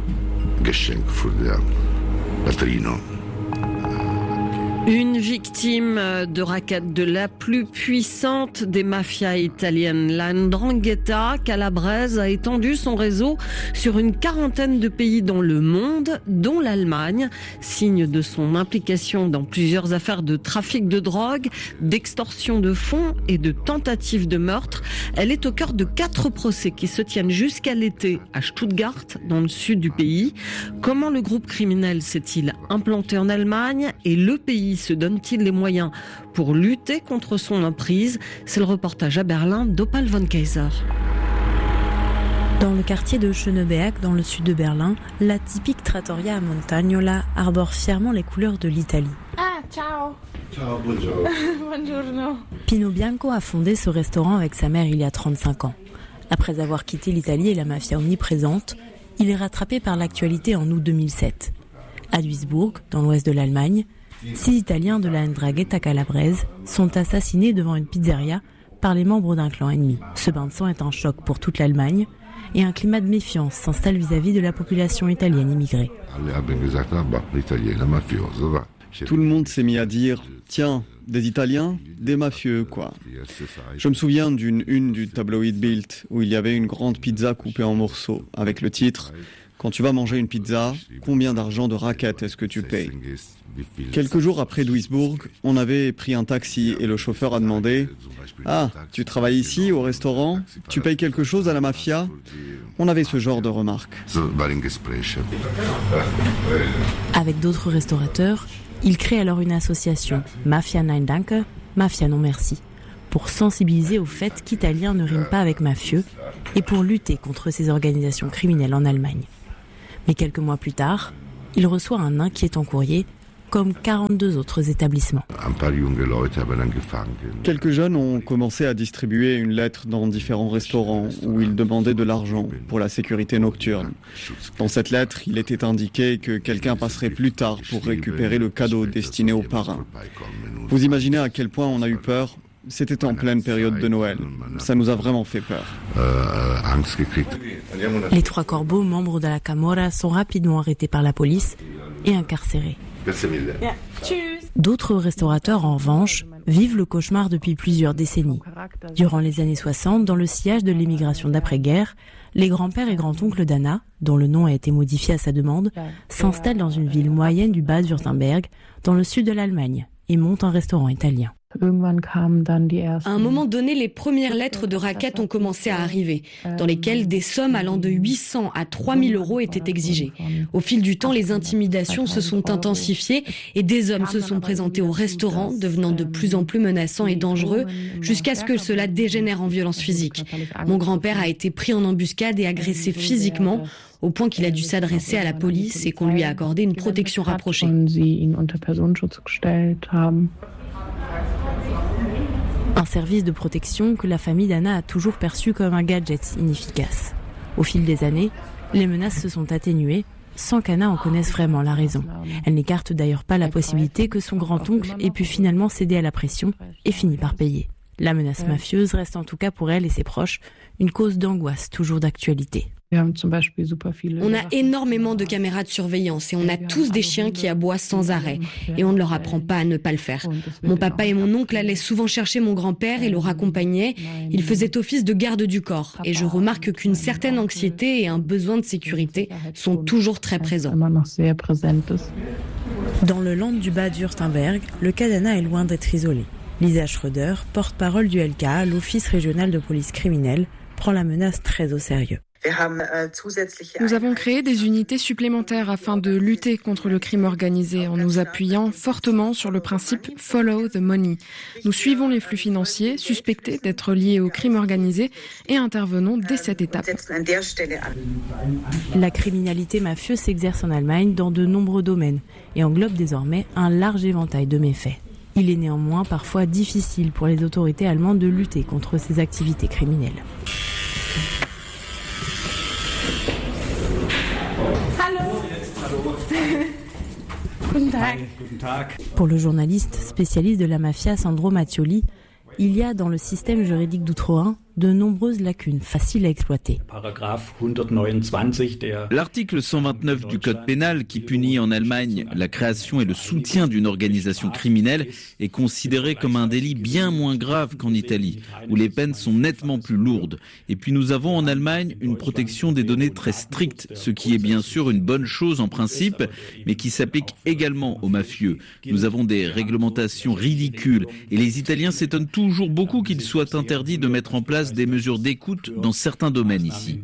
Une victime de racket de la plus puissante des mafias italiennes, la 'Ndrangheta calabraise, a étendu son réseau sur une quarantaine de pays dans le monde, dont l'Allemagne, signe de son implication dans plusieurs affaires de trafic de drogue, d'extorsion de fonds et de tentatives de meurtre. Elle est au cœur de 4 procès qui se tiennent jusqu'à l'été à Stuttgart, dans le sud du pays. Comment le groupe criminel s'est-il implanté en Allemagne et le pays se donne-t-il les moyens pour lutter contre son emprise? C'est le reportage à Berlin d'Opal von Kaiser. Dans le quartier de Schöneberg, dans le sud de Berlin, la typique trattoria a Montagnola arbore fièrement les couleurs de l'Italie. Ah, ciao. Ciao, buongiorno. Buongiorno. Pino Bianco a fondé ce restaurant avec sa mère il y a 35 ans. Après avoir quitté l'Italie et la mafia omniprésente, il est rattrapé par l'actualité en août 2007. À Duisbourg, dans l'ouest de l'Allemagne, 6 Italiens de la 'Ndrangheta calabraise sont assassinés devant une pizzeria par les membres d'un clan ennemi. Ce bain de sang est un choc pour toute l'Allemagne et un climat de méfiance s'installe vis-à-vis de la population italienne immigrée. Tout le monde s'est mis à dire « Tiens, des Italiens, des mafieux, quoi ». Je me souviens d'une une du tabloïd Bild où il y avait une grande pizza coupée en morceaux avec le titre « Quand tu vas manger une pizza, combien d'argent de racket est-ce que tu payes ?» Quelques jours après Duisbourg, on avait pris un taxi et le chauffeur a demandé « Ah, tu travailles ici, au restaurant? Tu payes quelque chose à la mafia ?» On avait ce genre de remarques. Avec d'autres restaurateurs, il crée alors une association, Mafia Nein Danke, Mafia Non Merci, pour sensibiliser au fait qu'Italien ne rime pas avec mafieux et pour lutter contre ces organisations criminelles en Allemagne. Mais quelques mois plus tard, il reçoit un inquiétant courrier, comme 42 autres établissements. Quelques jeunes ont commencé à distribuer une lettre dans différents restaurants où ils demandaient de l'argent pour la sécurité nocturne. Dans cette lettre, il était indiqué que quelqu'un passerait plus tard pour récupérer le cadeau destiné aux parrains. Vous imaginez à quel point on a eu peur ? C'était en pleine période de Noël. Ça nous a vraiment fait peur. Les 3 corbeaux, membres de la Camorra, sont rapidement arrêtés par la police et incarcérés. D'autres restaurateurs, en revanche, vivent le cauchemar depuis plusieurs décennies. Durant les années 60, dans le sillage de l'émigration d'après-guerre, les grands-pères et grands-oncles d'Anna, dont le nom a été modifié à sa demande, s'installent dans une ville moyenne du Bade-Württemberg, dans le sud de l'Allemagne, et montent un restaurant italien. À un moment donné, les premières lettres de raquettes ont commencé à arriver, dans lesquelles des sommes allant de 800 à 3000 euros étaient exigées. Au fil du temps, les intimidations se sont intensifiées et des hommes se sont présentés au restaurant, devenant de plus en plus menaçants et dangereux, jusqu'à ce que cela dégénère en violence physique. Mon grand-père a été pris en embuscade et agressé physiquement, au point qu'il a dû s'adresser à la police et qu'on lui a accordé une protection rapprochée. Un service de protection que la famille d'Anna a toujours perçu comme un gadget inefficace. Au fil des années, les menaces se sont atténuées, sans qu'Anna en connaisse vraiment la raison. Elle n'écarte d'ailleurs pas la possibilité que son grand-oncle ait pu finalement céder à la pression et finit par payer. La menace mafieuse reste en tout cas pour elle et ses proches une cause d'angoisse toujours d'actualité. On a énormément de caméras de surveillance et on a tous des chiens qui aboient sans arrêt. Et on ne leur apprend pas à ne pas le faire. Mon papa et mon oncle allaient souvent chercher mon grand-père et le raccompagnaient. Ils faisaient office de garde du corps. Et je remarque qu'une certaine anxiété et un besoin de sécurité sont toujours très présents. Dans le land du Bade-Württemberg, le cas d'Anna est loin d'être isolé. Lisa Schröder, porte-parole du LKA, l'Office régional de police criminelle, prend la menace très au sérieux. Nous avons créé des unités supplémentaires afin de lutter contre le crime organisé en nous appuyant fortement sur le principe « follow the money ». Nous suivons les flux financiers suspectés d'être liés au crime organisé et intervenons dès cette étape. La criminalité mafieuse s'exerce en Allemagne dans de nombreux domaines et englobe désormais un large éventail de méfaits. Il est néanmoins parfois difficile pour les autorités allemandes de lutter contre ces activités criminelles. Pour le journaliste spécialiste de la mafia Sandro Mattioli, il y a dans le système juridique d'outre-Rhin de nombreuses lacunes faciles à exploiter. L'article 129 du Code pénal qui punit en Allemagne la création et le soutien d'une organisation criminelle est considéré comme un délit bien moins grave qu'en Italie, où les peines sont nettement plus lourdes. Et puis nous avons en Allemagne une protection des données très stricte, ce qui est bien sûr une bonne chose en principe, mais qui s'applique également aux mafieux. Nous avons des réglementations ridicules et les Italiens s'étonnent toujours beaucoup qu'il soit interdit de mettre en place des mesures d'écoute dans certains domaines ici.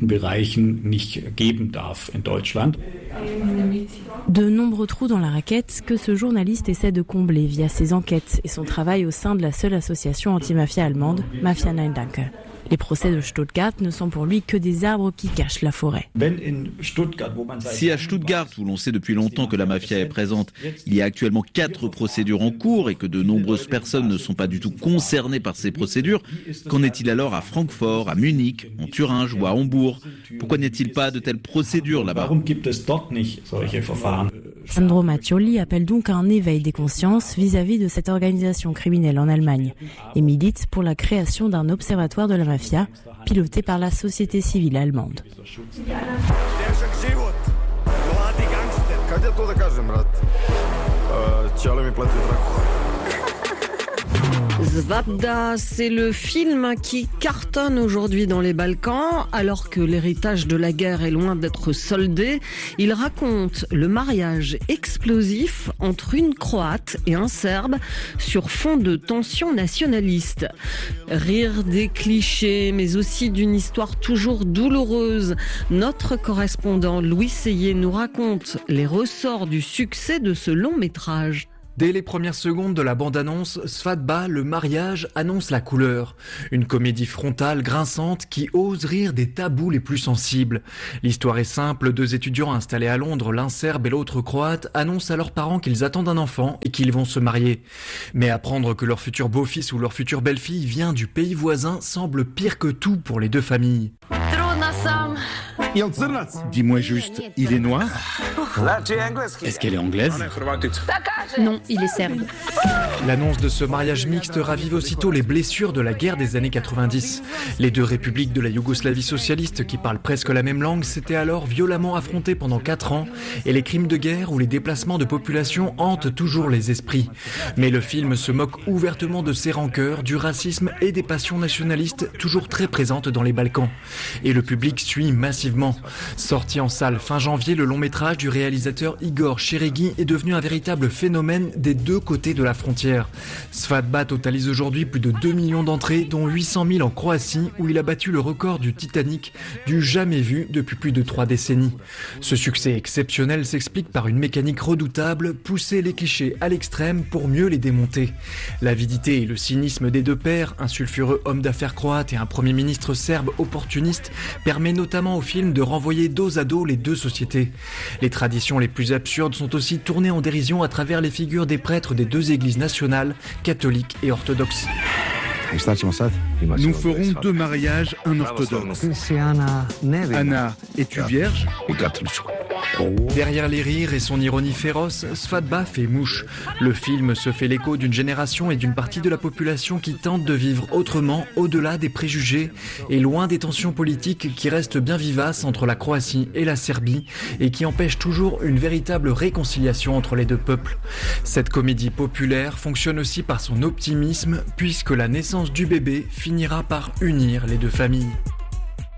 De nombreux trous dans la raquette que ce journaliste essaie de combler via ses enquêtes et son travail au sein de la seule association anti-mafia allemande, Mafia Nein Danke. Les procès de Stuttgart ne sont pour lui que des arbres qui cachent la forêt. Si à Stuttgart, où l'on sait depuis longtemps que la mafia est présente, il y a actuellement 4 procédures en cours et que de nombreuses personnes ne sont pas du tout concernées par ces procédures, qu'en est-il alors à Francfort, à Munich, en Thuringe ou à Hambourg? Pourquoi n'y a-t-il pas de telles procédures là-bas? Sandro Mattioli appelle donc à un éveil des consciences vis-à-vis de cette organisation criminelle en Allemagne et milite pour la création d'un observatoire de la mafia piloté par la société civile allemande. Svabda, c'est le film qui cartonne aujourd'hui dans les Balkans, alors que l'héritage de la guerre est loin d'être soldé. Il raconte le mariage explosif entre une Croate et un Serbe sur fond de tensions nationalistes. Rire des clichés, mais aussi d'une histoire toujours douloureuse. Notre correspondant Louis Seyé nous raconte les ressorts du succès de ce long métrage. Dès les premières secondes de la bande-annonce, Svadba, le mariage, annonce la couleur. Une comédie frontale, grinçante, qui ose rire des tabous les plus sensibles. L'histoire est simple, 2 étudiants installés à Londres, l'un serbe et l'autre croate, annoncent à leurs parents qu'ils attendent un enfant et qu'ils vont se marier. Mais apprendre que leur futur beau-fils ou leur future belle-fille vient du pays voisin semble pire que tout pour les 2 familles. Dis-moi juste, il est noir? Est-ce qu'elle est anglaise? Non, il est serbe. L'annonce de ce mariage mixte ravive aussitôt les blessures de la guerre des années 90. Les deux républiques de la Yougoslavie socialiste, qui parlent presque la même langue, s'étaient alors violemment affrontées pendant 4 ans, et les crimes de guerre ou les déplacements de population hantent toujours les esprits. Mais le film se moque ouvertement de ces rancœurs, du racisme et des passions nationalistes toujours très présentes dans les Balkans. Et le public suit massivement. Sorti en salle fin janvier, le long métrage du réalisateur Igor Cheregui est devenu un véritable phénomène des deux côtés de la frontière. Svadba totalise aujourd'hui plus de 2 millions d'entrées, dont 800 000 en Croatie, où il a battu le record du Titanic, du jamais vu depuis plus de 3 décennies. Ce succès exceptionnel s'explique par une mécanique redoutable, pousser les clichés à l'extrême pour mieux les démonter. L'avidité et le cynisme des deux pères, un sulfureux homme d'affaires croate et un premier ministre serbe opportuniste, permet notamment au film de renvoyer dos à dos les deux sociétés. Les traditions les plus absurdes sont aussi tournées en dérision à travers les figures des prêtres des deux églises nationales, catholiques et orthodoxes. Nous ferons 2 mariages, un orthodoxe. Anna, es-tu vierge? Derrière les rires et son ironie féroce, Svadba fait mouche. Le film se fait l'écho d'une génération et d'une partie de la population qui tente de vivre autrement, au-delà des préjugés et loin des tensions politiques qui restent bien vivaces entre la Croatie et la Serbie et qui empêchent toujours une véritable réconciliation entre les deux peuples. Cette comédie populaire fonctionne aussi par son optimisme puisque la naissance du bébé finira par unir les deux familles.